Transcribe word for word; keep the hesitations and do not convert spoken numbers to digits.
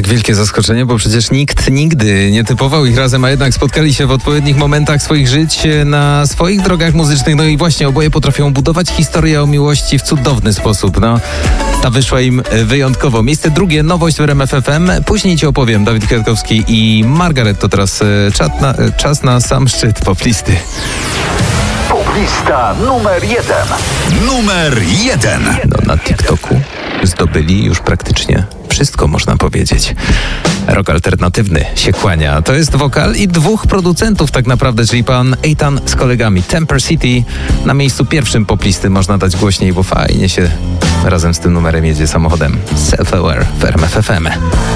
Tak, wielkie zaskoczenie, bo przecież nikt nigdy nie typował ich razem, a jednak spotkali się w odpowiednich momentach swoich żyć na swoich drogach muzycznych. No i właśnie oboje potrafią budować historię o miłości w cudowny sposób. No, ta wyszła im wyjątkowo. Miejsce drugie, nowość w R M F F M. Później ci opowiem. Dawid Kwiatkowski i Margaret to teraz czat na, czas na sam szczyt poplisty. Poplista numer jeden. Numer jeden. No, na TikToku zdobyli już praktycznie wszystko, można powiedzieć. Rock alternatywny się kłania. To jest wokal i dwóch producentów tak naprawdę, czyli pan Eitan z kolegami. Temper City na miejscu pierwszym poplisty można dać głośniej, bo fajnie się razem z tym numerem jedzie samochodem. Self-Aware w R M F F M.